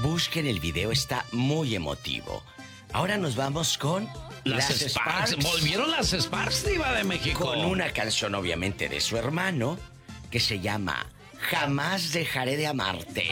Busquen el video, está muy emotivo. Ahora nos vamos con Las Sparks. Volvieron las Sparks, Diva de México. Con una canción obviamente de su hermano que se llama Jamás dejaré de amarte.